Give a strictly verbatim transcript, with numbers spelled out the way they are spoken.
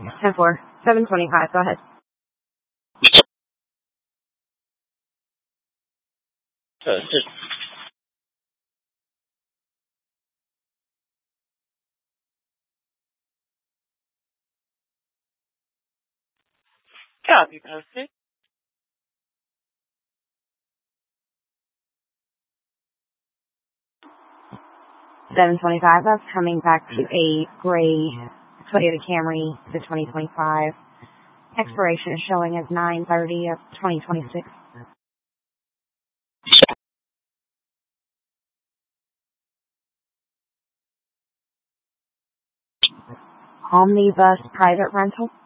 ten four, seven twenty-five, go ahead. Uh, six. Copy, posted. seven twenty-five, that's coming back to a gray Toyota Camry, the twenty twenty-five. Expiration is showing as nine thirty of twenty twenty-six. Omnibus private rental.